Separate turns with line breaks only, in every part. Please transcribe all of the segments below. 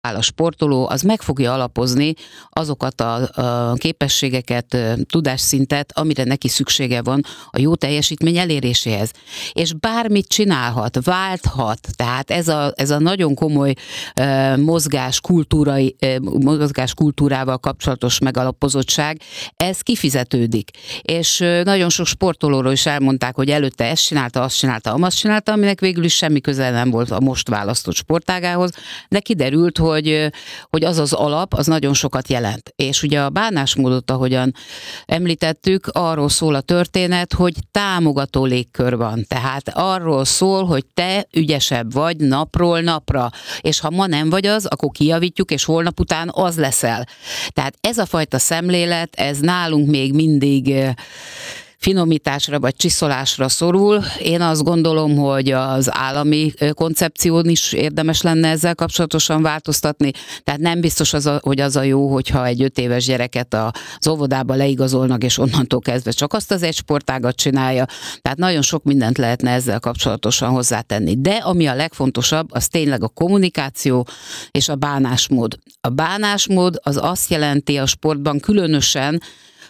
a sportoló, az meg fogja alapozni azokat a képességeket, tudásszintet, amire neki szüksége van a jó teljesítmény eléréséhez. És bármit csinálhat, válthat, tehát ez a nagyon komoly mozgáskultúrával kapcsolatos megalapozottság, ez kifizetődik. És nagyon sok sportolóról is elmondták, hogy előtte ezt csinálta, azt csinálta, amazt csinálta, aminek végül is semmi köze nem volt a most választott sportágához, de kiderült, hogy az az alap, az nagyon sokat jelent. És ugye a bánásmódot, ahogyan említettük, arról szól a történet, hogy támogató légkör van. Tehát arról szól, hogy te ügyesebb vagy napról napra, és ha ma nem vagy az, akkor kijavítjuk, és holnap után az leszel. Tehát ez a fajta szemlélet, ez nálunk még mindig finomításra vagy csiszolásra szorul. Én azt gondolom, hogy az állami koncepción is érdemes lenne ezzel kapcsolatosan változtatni. Tehát nem biztos, hogy az a jó, hogyha egy 5 éves gyereket az óvodába leigazolnak, és onnantól kezdve csak azt az egy sportágat csinálja. Tehát nagyon sok mindent lehetne ezzel kapcsolatosan hozzátenni. De ami a legfontosabb, az tényleg a kommunikáció és a bánásmód. A bánásmód az azt jelenti a sportban különösen,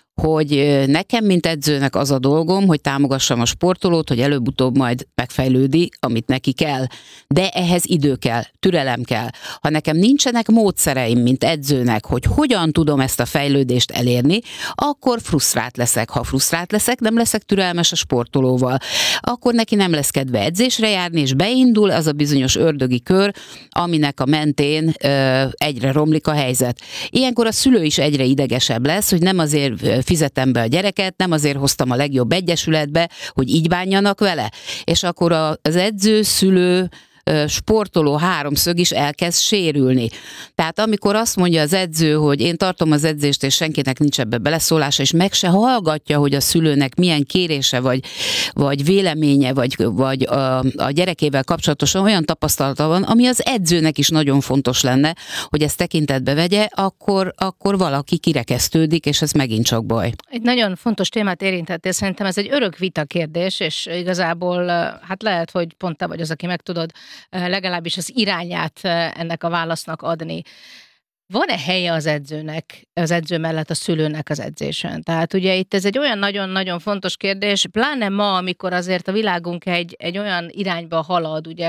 hogy nekem, mint edzőnek az a dolgom, hogy támogassam a sportolót, hogy előbb-utóbb majd megfejlődik, amit neki kell. De ehhez idő kell, türelem kell. Ha nekem nincsenek módszereim, mint edzőnek, hogy hogyan tudom ezt a fejlődést elérni, akkor frusztrált leszek. Ha frusztrált leszek, nem leszek türelmes a sportolóval. Akkor neki nem lesz kedve edzésre járni, és beindul az a bizonyos ördögi kör, aminek a mentén egyre romlik a helyzet. Ilyenkor a szülő is egyre idegesebb lesz, hogy nem azért fizetem be a gyereket, nem azért hoztam a legjobb egyesületbe, hogy így bánjanak vele. És akkor az edző, szülő, sportoló háromszög is elkezd sérülni. Tehát amikor azt mondja az edző, hogy én tartom az edzést, és senkinek nincs ebbe beleszólása, és meg se hallgatja, hogy a szülőnek milyen kérése, vagy véleménye, vagy a gyerekével kapcsolatosan olyan tapasztalata van, ami az edzőnek is nagyon fontos lenne, hogy ezt tekintetbe vegye, akkor valaki kirekesztődik, és ez megint csak baj.
Egy nagyon fontos témát érintettél, szerintem ez egy örök vita kérdés, és igazából hát lehet, hogy pont te vagy az, aki meg tudod legalábbis az irányát ennek a válasznak adni. Van-e helye az edzőnek, az edző mellett a szülőnek az edzésen? Tehát ugye itt ez egy olyan nagyon-nagyon fontos kérdés, pláne ma, amikor azért a világunk egy olyan irányba halad, ugye,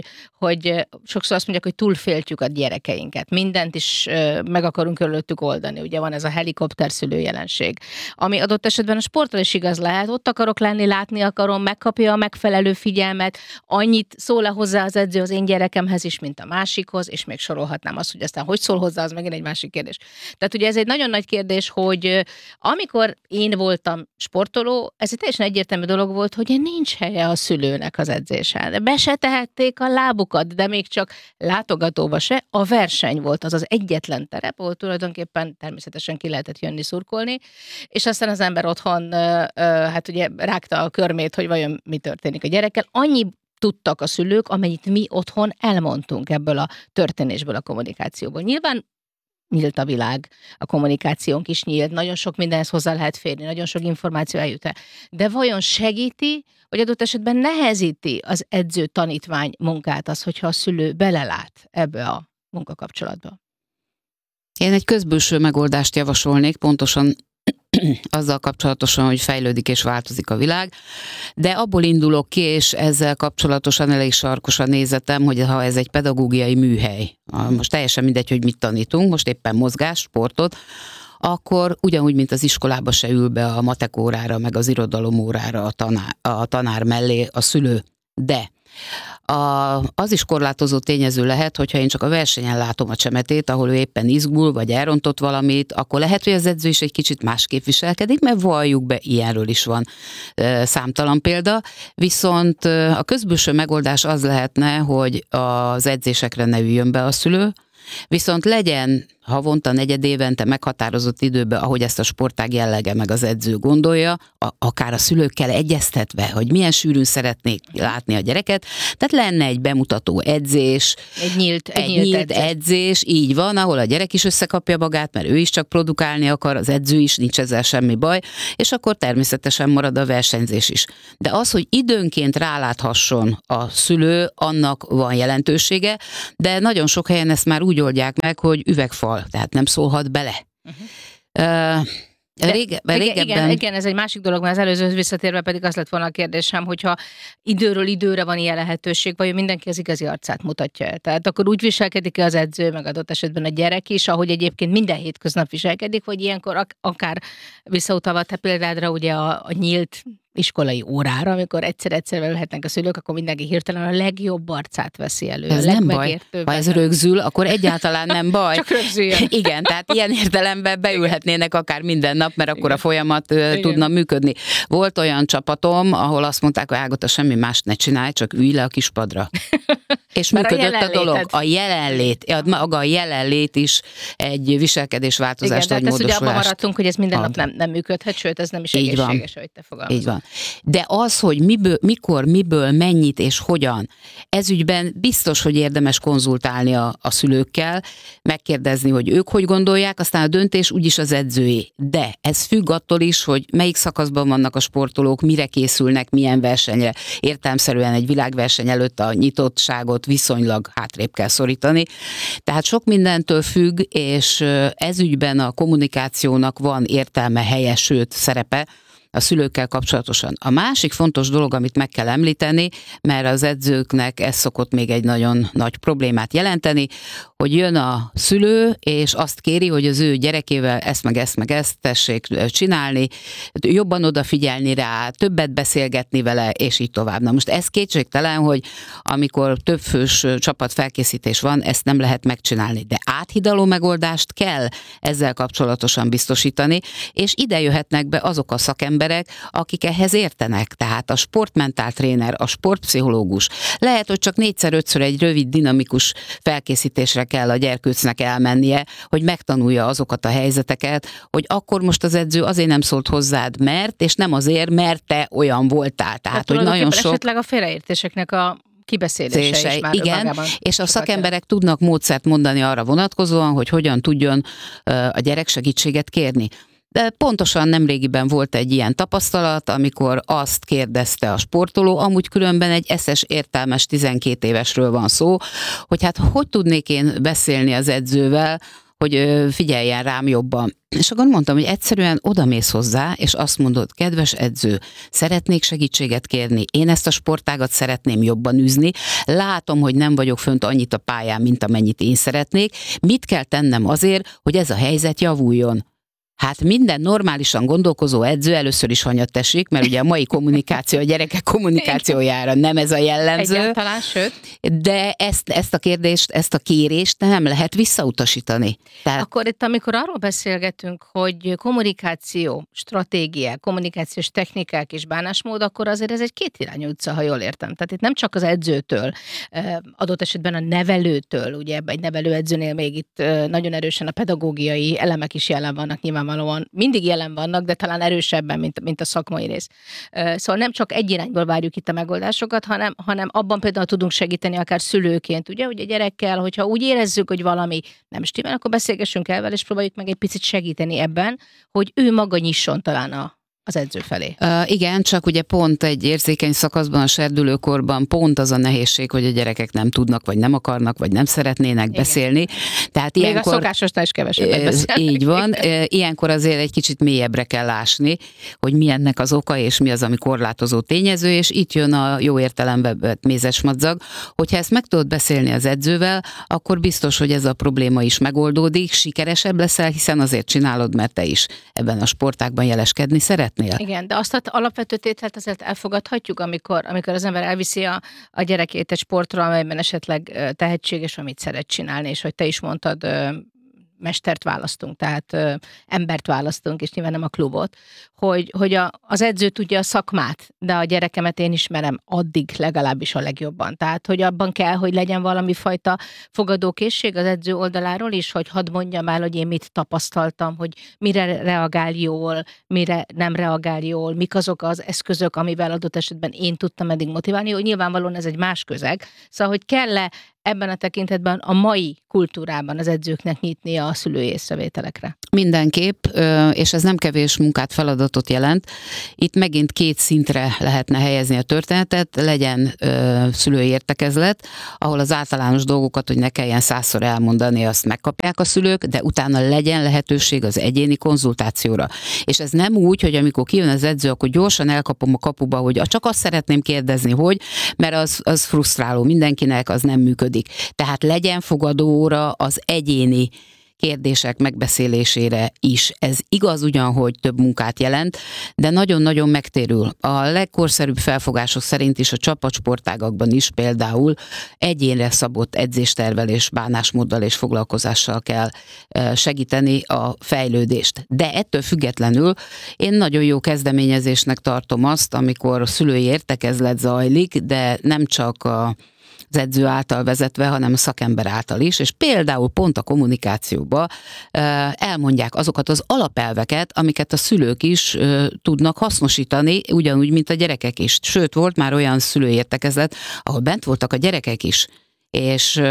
hogy sokszor azt mondják, hogy túlféltjük a gyerekeinket. Mindent is meg akarunk körülöttük oldani. Ugye van ez a helikopterszülő jelenség. Ami adott esetben a sportra is igaz lehet. Ott akarok lenni, látni akarom, megkapja a megfelelő figyelmet. Annyit szól-e hozzá az edző az én gyerekemhez is, mint a másikhoz, és még sorolhatnám azt, hogy aztán hogy szól hozzá, az megint egy másik kérdés. Tehát ugye ez egy nagyon nagy kérdés, hogy amikor én voltam sportoló, ez egy teljesen egyértelmű dolog volt, hogy nincs helye a szülőnek az edzésen. Be se tehették a lábukat, de még csak látogatóba se. A verseny volt az egyetlen terep, ahol tulajdonképpen természetesen ki lehetett jönni szurkolni, és aztán az ember otthon hát ugye rágta a körmét, hogy vajon mi történik a gyerekkel. Annyi tudtak a szülők, amennyit mi otthon elmondtunk ebből a történésből, a kommunikációból. Nyilván nyílt a világ, a kommunikációnk is nyílt, nagyon sok mindenhez hozzá lehet férni, nagyon sok információ eljut el. De vajon segíti, vagy adott esetben nehezíti az edző-tanítvány munkát az, hogyha a szülő belelát ebbe a munkakapcsolatba?
Én egy közbülső megoldást javasolnék, pontosan azzal kapcsolatosan, hogy fejlődik és változik a világ, de abból indulok ki, és ezzel kapcsolatosan elég sarkos a nézetem, hogy ha ez egy pedagógiai műhely, most teljesen mindegy, hogy mit tanítunk, most éppen mozgás, sportot, akkor ugyanúgy, mint az iskolába se ül be a matek órára, meg az irodalom órára a tanár mellé a szülő. De az is korlátozó tényező lehet, hogyha én csak a versenyen látom a csemetét, ahol ő éppen izgul, vagy elrontott valamit, akkor lehet, hogy az edző is egy kicsit másképp viselkedik, mert valljuk be, ilyenről is van számtalan példa. Viszont a közbülső megoldás az lehetne, hogy az edzésekre ne üljön be a szülő, viszont legyen havonta, negyedévente meghatározott időben, ahogy ezt a sportág jellege meg az edző gondolja, akár a szülőkkel egyeztetve, hogy milyen sűrűn szeretnék látni a gyereket, tehát lenne egy bemutató edzés,
egy nyílt
edzés, így van, ahol a gyerek is összekapja magát, mert ő is csak produkálni akar, az edző is, nincs ezzel semmi baj, és akkor természetesen marad a versenyzés is. De az, hogy időnként ráláthasson a szülő, annak van jelentősége, de nagyon sok helyen ezt már úgy oldják meg, hogy üvegfal, tehát nem szólhat bele.
Igen, ez egy másik dolog, mert az előzőhöz visszatérve pedig az lett volna a kérdésem, hogyha időről időre van ilyen lehetőség, vagy mindenki az igazi arcát mutatja el. Tehát akkor úgy viselkedik az edző, meg adott esetben a gyerek is, ahogy egyébként minden hétköznap viselkedik, vagy ilyenkor akár visszautalva te példádra ugye a nyílt iskolai órára, amikor egyszer-egyszer ülhetnek a szülők, akkor mindenki hirtelen a legjobb arcát veszi elő.
Ez nem baj. Ha ez rögzül, akkor egyáltalán nem baj.
Csak rögzüljön.
Igen, tehát ilyen értelemben beülhetnének akár minden nap, mert akkor a folyamat tudna működni. Volt olyan csapatom, ahol azt mondták, hogy Ágota, semmi mást ne csinálj, csak ülj le a kispadra. És működött a dolog. A jelenlét, maga a jelenlét is egy viselkedésváltozást,
vagy módosulást. Igen,
ugye
abban maradtunk, hogy ez minden nap nem működhet, sőt, ez nem is egészséges, ahogy te fogalmazol.
Így van. De az, hogy miből, mennyit és hogyan, ezügyben biztos, hogy érdemes konzultálni a szülőkkel, megkérdezni, hogy ők hogy gondolják, aztán a döntés úgyis az edzőé. De ez függ attól is, hogy melyik szakaszban vannak a sportolók, mire készülnek, milyen versenyre. Értelemszerűen egy világverseny előtt a nyitottságot viszonylag hátrébb kell szorítani. Tehát sok mindentől függ, és ezügyben a kommunikációnak van értelme, helye, sőt szerepe a szülőkkel kapcsolatosan. A másik fontos dolog, amit meg kell említeni, mert az edzőknek ez szokott még egy nagyon nagy problémát jelenteni, hogy jön a szülő, és azt kéri, hogy az ő gyerekével ezt meg ezt tessék csinálni, jobban odafigyelni rá, többet beszélgetni vele, és így tovább. Na most ez kétségtelen, hogy amikor többfős csapatfelkészítés van, ezt nem lehet megcsinálni, de áthidaló megoldást kell ezzel kapcsolatosan biztosítani, és ide jöhetnek be azok a szakemberek, akik ehhez értenek, tehát a sportmentál tréner, a sportpszichológus. Lehet, hogy csak 4-5-ször egy rövid, dinamikus felkészítésre kell a gyerkőcnek elmennie, hogy megtanulja azokat a helyzeteket, hogy akkor most az edző azért nem szólt hozzád, és nem azért, mert te olyan voltál. Tehát, hogy nagyon sok...
esetleg a félreértéseknek a kibeszélése is már
igen, és a szakemberek tudnak módszert mondani arra vonatkozóan, hogy hogyan tudjon a gyerek segítséget kérni. De pontosan nemrégiben volt egy ilyen tapasztalat, amikor azt kérdezte a sportoló, amúgy különben egy eszes, értelmes 12 évesről van szó, hogy hát hogy tudnék én beszélni az edzővel, hogy figyeljen rám jobban. És akkor mondtam, hogy egyszerűen odamész hozzá, és azt mondod, kedves edző, szeretnék segítséget kérni, én ezt a sportágat szeretném jobban űzni, látom, hogy nem vagyok fönt annyit a pályán, mint amennyit én szeretnék, mit kell tennem azért, hogy ez a helyzet javuljon? Hát minden normálisan gondolkozó edző először is hanyat esik, mert ugye a mai kommunikáció a gyerekek kommunikációjára nem ez a jellemző.
Egyáltalán, sőt.
De ezt a kérdést, ezt a kérést nem lehet visszautasítani. Tehát...
Akkor itt, amikor arról beszélgetünk, hogy kommunikáció, stratégiák, kommunikációs technikák és bánásmód, akkor azért ez egy kétirányú utca, ha jól értem. Tehát itt nem csak az edzőtől, adott esetben a nevelőtől, ugye egy nevelőedzőnél még itt nagyon erősen a pedagógiai elemek is jelen vannak, nyilvánvalóan mindig jelen vannak, de talán erősebben, mint a szakmai rész. Szóval nem csak egy irányból várjuk itt a megoldásokat, hanem abban például tudunk segíteni akár szülőként, ugye, hogy a gyerekkel, hogyha úgy érezzük, hogy valami nem stimmel, akkor beszélgessünk el vele, és próbáljuk meg egy picit segíteni ebben, hogy ő maga nyisson talán az edző felé.
Igen, csak ugye pont egy érzékeny szakaszban, a serdülőkorban pont az a nehézség, hogy a gyerekek nem tudnak, vagy nem akarnak, vagy nem szeretnének igen. beszélni. Tehát
még ilyenkor, a szokásosnál is kevesebbet beszélnek.
Így van. Ilyenkor azért egy kicsit mélyebbre kell ásni, hogy mi ennek az oka, és mi az, ami korlátozó tényező, és itt jön a jó értelemben vett mézes madzag, hogyha ezt meg tudod beszélni az edzővel, akkor biztos, hogy ez a probléma is megoldódik, sikeresebb leszel, hiszen azért csinálod, mert te is ebben a sportágban jeleskedni szeretnél.
Igen, de azt az alapvető tételt azért elfogadhatjuk, amikor az ember elviszi a gyerekét egy sportra, amelyben esetleg tehetséges, amit szeret csinálni, és hogy te is mondtad, mestert választunk, tehát embert választunk, és nyilván nem a klubot, hogy az edző tudja a szakmát, de a gyerekemet én ismerem addig legalábbis a legjobban. Tehát, hogy abban kell, hogy legyen valami fajta fogadókészség az edző oldaláról is, hogy hadd mondjam el, hogy én mit tapasztaltam, hogy mire reagál jól, mire nem reagál jól, mik azok az eszközök, amivel adott esetben én tudtam eddig motiválni, hogy nyilvánvalóan ez egy más közeg. Szóval, hogy kell-e ebben a tekintetben a mai kultúrában az edzőknek nyitnia a szülői észrevételekre?
Mindenképp, és ez nem kevés munkát, feladatot jelent. Itt megint 2 szintre lehetne helyezni a történetet, legyen szülői értekezlet, ahol az általános dolgokat, hogy ne kelljen 100-szor elmondani, azt megkapják a szülők, de utána legyen lehetőség az egyéni konzultációra. És ez nem úgy, hogy amikor kijön az edző, akkor gyorsan elkapom a kapuba, hogy csak azt szeretném kérdezni, hogy, mert az frusztráló mindenkinek, az nem működik. Tehát legyen fogadóóra az egyéni kérdések megbeszélésére is. Ez igaz ugyan, hogy több munkát jelent, de nagyon-nagyon megtérül. A legkorszerűbb felfogások szerint is a csapatsportágakban is például egyénre szabott edzéstervelés, bánásmóddal és foglalkozással kell segíteni a fejlődést. De ettől függetlenül én nagyon jó kezdeményezésnek tartom azt, amikor szülői értekezlet zajlik, de nem csak az edző által vezetve, hanem a szakember által is, és például pont a kommunikációba elmondják azokat az alapelveket, amiket a szülők is tudnak hasznosítani, ugyanúgy, mint a gyerekek is. Sőt, volt már olyan szülőértekezlet, ahol bent voltak a gyerekek is, és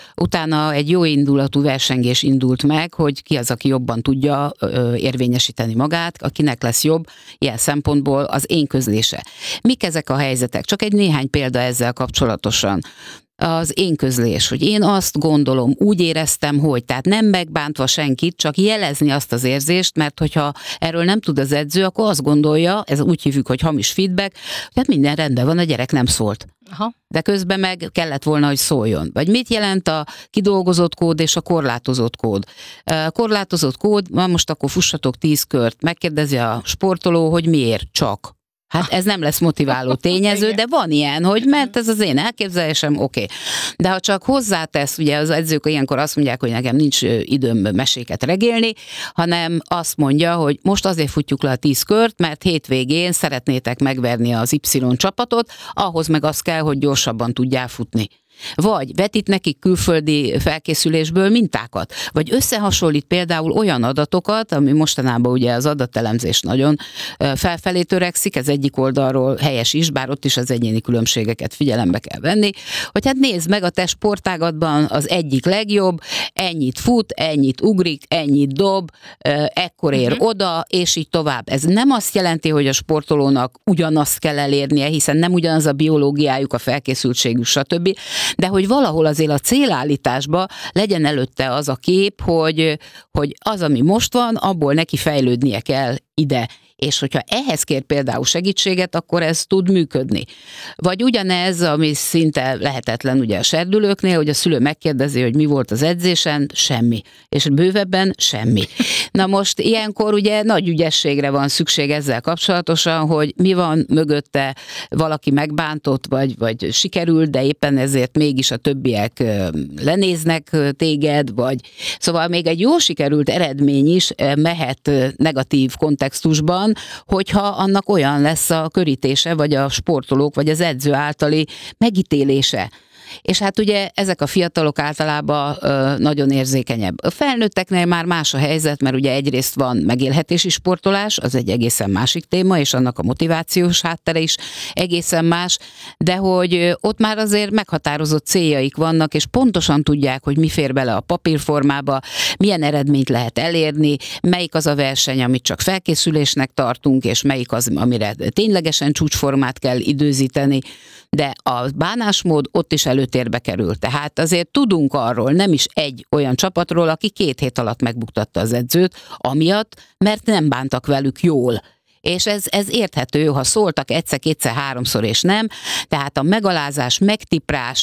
utána egy jó indulatú versengés indult meg, hogy ki az, aki jobban tudja érvényesíteni magát, akinek lesz jobb ilyen szempontból az én közlése. Mik ezek a helyzetek? Csak egy néhány példa ezzel kapcsolatosan. Az én közlés, hogy én azt gondolom, úgy éreztem, hogy, tehát nem megbántva senkit, csak jelezni azt az érzést, mert hogyha erről nem tud az edző, akkor azt gondolja, ez úgy hívjuk, hogy hamis feedback, tehát minden rendben van, a gyerek nem szólt.
Aha.
De közben meg kellett volna, hogy szóljon. Vagy mit jelent a kidolgozott kód és a korlátozott kód? Korlátozott kód, most akkor fussatok 10 kört, megkérdezi a sportoló, hogy miért csak. Hát ez nem lesz motiváló tényező, de van ilyen, hogy mert ez az én elképzelésem, oké. De ha csak hozzátesz, ugye az edzők ilyenkor azt mondják, hogy nekem nincs időm meséket regélni, hanem azt mondja, hogy most azért futjuk le a 10 kört, mert hétvégén szeretnétek megverni az Y csapatot, ahhoz meg az kell, hogy gyorsabban tudjál futni. Vagy vetít nekik külföldi felkészülésből mintákat, vagy összehasonlít például olyan adatokat, ami mostanában ugye az adatelemzés nagyon felfelé törekszik, ez egyik oldalról helyes is, bár ott is az egyéni különbségeket figyelembe kell venni, hogy hát nézd meg, a te sportágatban az egyik legjobb, ennyit fut, ennyit ugrik, ennyit dob, ekkor ér oda, és így tovább. Ez nem azt jelenti, hogy a sportolónak ugyanazt kell elérnie, hiszen nem ugyanaz a biológiájuk, a felkészültségük, stb., de hogy valahol azért a célállításba legyen előtte az a kép, hogy az, ami most van, abból neki fejlődnie kell ide. És hogyha ehhez kér például segítséget, akkor ez tud működni. Vagy ugyanez, ami szinte lehetetlen ugye a serdülőknél, hogy a szülő megkérdezi, hogy mi volt az edzésen, semmi. És bővebben semmi. Na most ilyenkor ugye nagy ügyességre van szükség ezzel kapcsolatosan, hogy mi van mögötte, valaki megbántott, vagy sikerült, de éppen ezért mégis a többiek lenéznek téged, vagy szóval még egy jól sikerült eredmény is mehet negatív kontextusban, hogyha annak olyan lesz a körítése, vagy a sportolók, vagy az edző általi megítélése. És hát ugye ezek a fiatalok általában nagyon érzékenyebb. A felnőtteknél már más a helyzet, mert ugye egyrészt van megélhetési sportolás, az egy egészen másik téma, és annak a motivációs háttere is egészen más, de hogy ott már azért meghatározott céljaik vannak, és pontosan tudják, hogy mi fér bele a papírformába, milyen eredményt lehet elérni, melyik az a verseny, amit csak felkészülésnek tartunk, és melyik az, amire ténylegesen csúcsformát kell időzíteni, de a bánásmód ott is előtérbe kerül. Tehát azért tudunk arról, nem is egy olyan csapatról, aki 2 hét alatt megbuktatta az edzőt, amiatt, mert nem bántak velük jól. És ez érthető, ha szóltak egyszer, kétszer, 3-szor és nem, tehát a megalázás, megtiprás,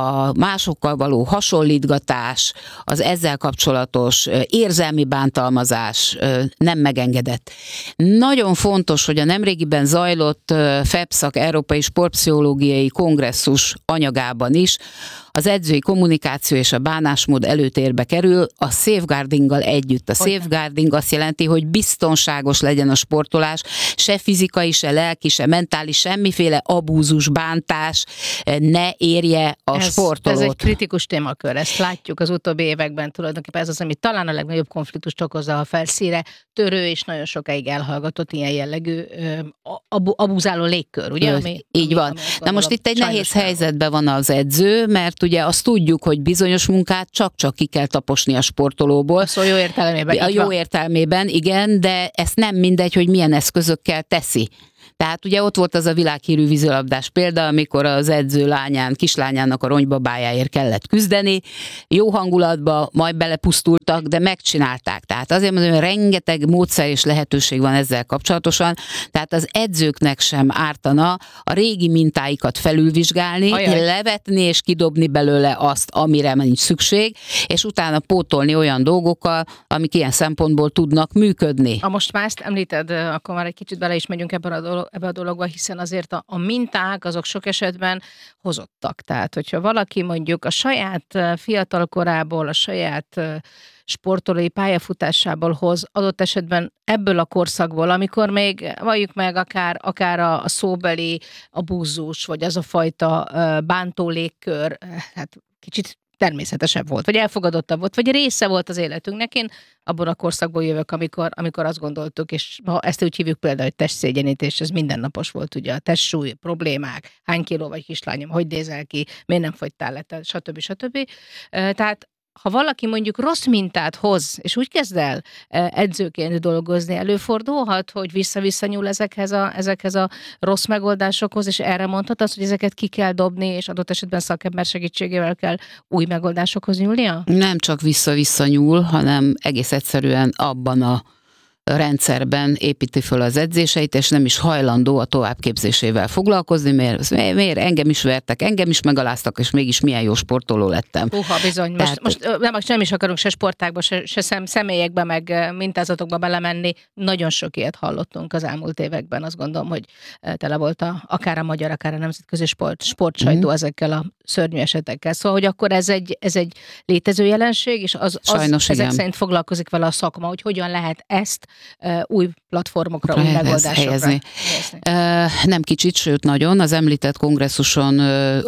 a másokkal való hasonlítgatás, az ezzel kapcsolatos érzelmi bántalmazás nem megengedett. Nagyon fontos, hogy a nemrégiben zajlott FEPSZAK Európai Sportpszichológiai Kongresszus anyagában is az edzői kommunikáció és a bánásmód előtérbe kerül a safeguardinggal együtt. A safeguarding azt jelenti, hogy biztonságos legyen a sportolás, se fizikai, se lelki, se mentális, semmiféle abúzus, bántás ne érje a sportolót.
Ez egy kritikus témakör, ezt látjuk az utóbbi években, tulajdonképpen ez az, ami talán a legnagyobb konfliktust okozza a felszíre törő és nagyon sokáig elhallgatott ilyen jellegű abuzáló légkör, ugye?
Így van. Na most itt egy nehéz helyzetben van az edző, mert ugye azt tudjuk, hogy bizonyos munkát csak ki kell taposni a sportolóból.
Szóval jó értelmében.
A jó értelmében, igen, de ezt nem mindegy, hogy milyen eszközökkel teszi. Tehát ugye ott volt az a világhírű vízilabdás példa, amikor az edző kislányának a ronybabájáért kellett küzdeni, jó hangulatba, majd belepusztultak, de megcsinálták. Tehát azért mondom, hogy rengeteg módszer és lehetőség van ezzel kapcsolatosan, tehát az edzőknek sem ártana a régi mintáikat felülvizsgálni, levetni és kidobni belőle azt, amire nincs szükség, és utána pótolni olyan dolgokkal, amik ilyen szempontból tudnak működni.
Most már ezt említed, akkor már egy kicsit bele is megyünk ebbe a dologba, hiszen azért a minták azok sok esetben hozottak. Tehát, hogyha valaki mondjuk a saját fiatal korából, a saját sportolói pályafutásából hoz, adott esetben ebből a korszakból, amikor még valljuk meg akár a szóbeli abúzus, vagy az a fajta bántó légkör, hát kicsit természetesebb volt, vagy elfogadottabb volt, vagy része volt az életünknek. Én abban a korszakból jövök, amikor azt gondoltuk, és ha ezt úgy hívjuk például, hogy testszégyenítés, ez mindennapos volt, ugye a testsúly, problémák, hány kiló vagy kislányom, hogy nézel ki, miért nem fogytál le, stb. Tehát ha valaki mondjuk rossz mintát hoz, és úgy kezd el edzőként dolgozni, előfordulhat, hogy vissza-vissza nyúl ezekhez a rossz megoldásokhoz, és erre mondhat azt, hogy ezeket ki kell dobni, és adott esetben szakember segítségével kell új megoldásokhoz nyúlnia?
Nem csak vissza-vissza nyúl, hanem egész egyszerűen abban a rendszerben építi föl az edzéseit, és nem is hajlandó a továbbképzésével foglalkozni, miért engem is vertek, engem is megaláztak, és mégis milyen jó sportoló lettem.
Bizony. Most nem is akarunk se sportákba, se személyekbe, meg mintázatokba belemenni. Nagyon sok ilyet hallottunk az elmúlt években. Azt gondolom, hogy tele volt akár a magyar, akár a nemzetközi sportsajtó ezekkel a szörnyű esetekkel. Szóval, hogy akkor ez egy létező jelenség, és ezek szerint foglalkozik vele a szakma, hogy hogyan lehet ezt új platformokra, új megoldásokra helyezni.
Nem kicsit, sőt nagyon. Az említett kongresszuson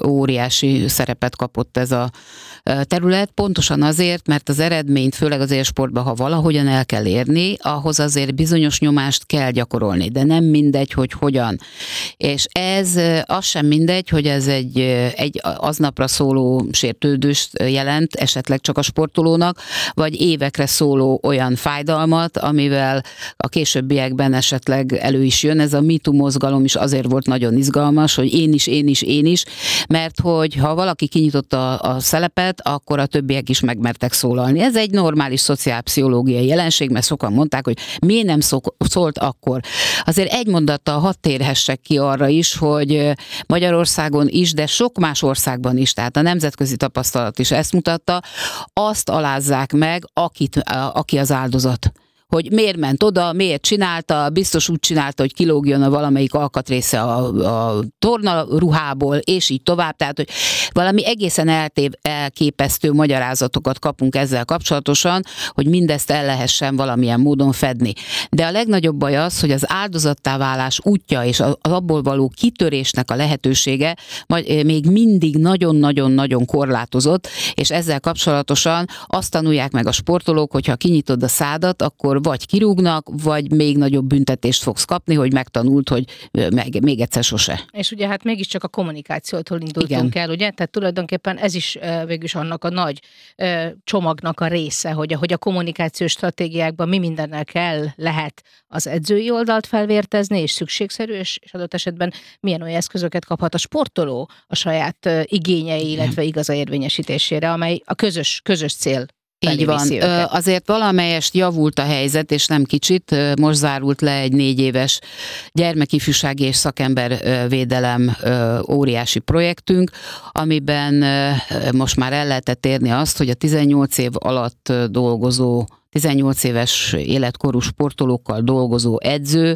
óriási szerepet kapott ez a terület, pontosan azért, mert az eredményt, főleg az élsportban, ha valahogyan el kell érni, ahhoz azért bizonyos nyomást kell gyakorolni, de nem mindegy, hogy hogyan. És ez az sem mindegy, hogy ez egy aznapra szóló sértődést jelent, esetleg csak a sportolónak, vagy évekre szóló olyan fájdalmat, amivel a későbbiekben esetleg elő is jön. Ez a MeToo mozgalom is azért volt nagyon izgalmas, hogy én is, mert hogy ha valaki kinyitotta a szelepet, akkor a többiek is megmertek szólalni. Ez egy normális szociálpszichológiai jelenség, mert sokan mondták, hogy miért nem szólt akkor. Azért egy mondattal hadd térhessek ki arra is, hogy Magyarországon is, de sok más országban is, tehát a nemzetközi tapasztalat is ezt mutatta, azt alázzák meg, aki az áldozat. Hogy miért ment oda, miért csinálta, biztos úgy csinálta, hogy kilógjon a valamelyik alkatrésze a tornaruhából, és így tovább. Tehát, hogy valami egészen elképesztő magyarázatokat kapunk ezzel kapcsolatosan, hogy mindezt el lehessen valamilyen módon fedni. De a legnagyobb baj az, hogy az áldozattá válás útja és az abból való kitörésnek a lehetősége még mindig nagyon-nagyon-nagyon korlátozott, és ezzel kapcsolatosan azt tanulják meg a sportolók, hogyha kinyitod a szádat, akkor vagy kirúgnak, vagy még nagyobb büntetést fogsz kapni, hogy megtanult, hogy még egyszer sose.
És ugye hát mégiscsak a kommunikációtól indultunk el, ugye? Tehát tulajdonképpen ez is végülis annak a nagy csomagnak a része, hogy a kommunikációs stratégiákban mi mindennel lehet az edzői oldalt felvértezni, és szükségszerű, és adott esetben milyen olyan eszközöket kaphat a sportoló a saját igényei, illetve igaza érvényesítésére, amely a közös cél.
Így van. Azért valamelyest javult a helyzet, és nem kicsit. Most zárult le egy 4 éves gyermekifjúsági és szakembervédelem óriási projektünk, amiben most már el lehetett érni azt, hogy a 18 év alatt dolgozó 18 éves életkorú sportolókkal dolgozó edző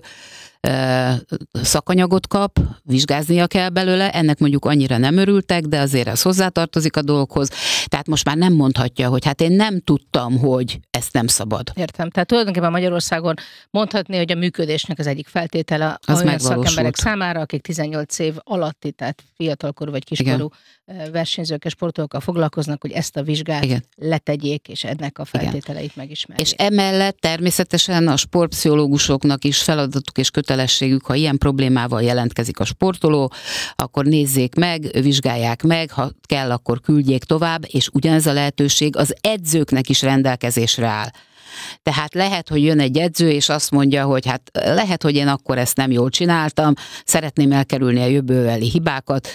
szakanyagot kap, vizsgáznia kell belőle, ennek mondjuk annyira nem örültek, de azért ez hozzátartozik a dolgokhoz. Tehát most már nem mondhatja, hogy hát én nem tudtam, hogy ezt nem szabad.
Értem. Tehát tulajdonképpen Magyarországon mondhatni, hogy a működésnek az egyik feltétele az olyan szakemberek számára, akik 18 év alatti, tehát fiatalkorú vagy kiskorú versenyzők és sportolókkal foglalkoznak, hogy ezt a vizsgát letegyék, és ennek a feltételeit megismerjék.
És emellett természetesen a sportpszichológusoknak is feladatuk és kötelességük, ha ilyen problémával jelentkezik a sportoló, akkor nézzék meg, vizsgálják meg, ha kell, akkor küldjék tovább, és ugyanez a lehetőség az edzőknek is rendelkezésre áll. Tehát lehet, hogy jön egy edző, és azt mondja, hogy hát lehet, hogy én akkor ezt nem jól csináltam, szeretném elkerülni a jövőbeli hibákat,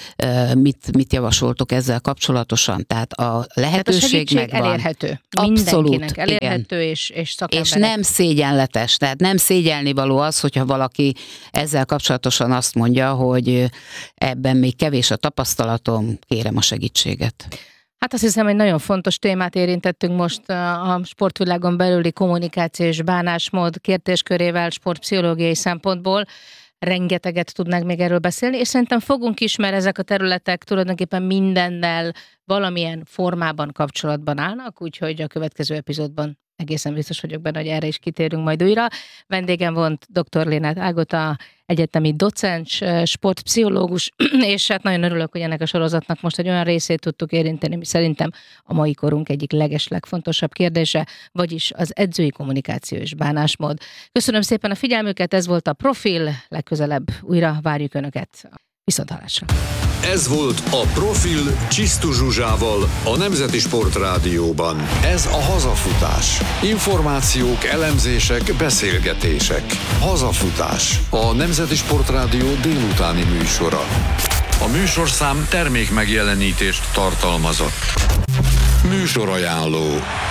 mit javasoltok ezzel kapcsolatosan? Tehát a lehetőség megvan.
Elérhető.
Abszolút,
mindenkinek elérhető, és szakemberek.
És nem szégyenletes, tehát nem szégyelnivaló az, hogyha valaki ezzel kapcsolatosan azt mondja, hogy ebben még kevés a tapasztalatom, kérem a segítséget.
Hát azt hiszem, egy nagyon fontos témát érintettünk most a sportvilágon belüli kommunikáció és bánásmód kérdéskörével sportpszichológiai szempontból. Rengeteget tudnánk még erről beszélni, és szerintem fogunk is, mert ezek a területek tulajdonképpen mindennel valamilyen formában kapcsolatban állnak, úgyhogy a következő epizódban egészen biztos vagyok benne, hogy erre is kitérünk majd újra. Vendégem volt dr. Lénát Ágota, egyetemi docens, sportpszichológus, és hát nagyon örülök, hogy ennek a sorozatnak most egy olyan részét tudtuk érinteni, ami szerintem a mai korunk egyik legfontosabb kérdése, vagyis az edzői kommunikáció és bánásmód. Köszönöm szépen a figyelmüket, ez volt a Profil, legközelebb újra várjuk Önöket. Viszonthallásra!
Ez volt a Profil Csisztu Zsuzsával a Nemzeti Sportrádióban. Ez a Hazafutás. Információk, elemzések, beszélgetések. Hazafutás. A Nemzeti Sportrádió délutáni műsora. A műsorszám termékmegjelenítést tartalmazott. Műsorajánló.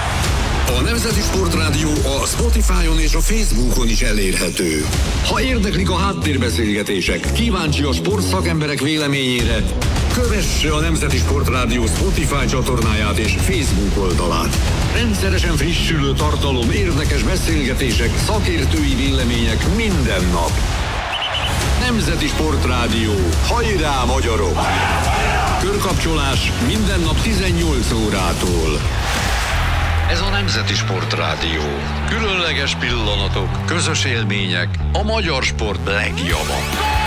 A Nemzeti Sportrádió a Spotify-on és a Facebookon is elérhető. Ha érdeklik a háttérbeszélgetések, kíváncsi a sportszakemberek véleményére, kövesse a Nemzeti Sportrádió Spotify csatornáját és Facebook oldalát. Rendszeresen frissülő tartalom, érdekes beszélgetések, szakértői vélemények minden nap. Nemzeti Sportrádió. Hajrá, magyarok! Körkapcsolás minden nap 18 órától. Ez a Nemzeti Sportrádió. Különleges pillanatok, közös élmények, a magyar sport legjava.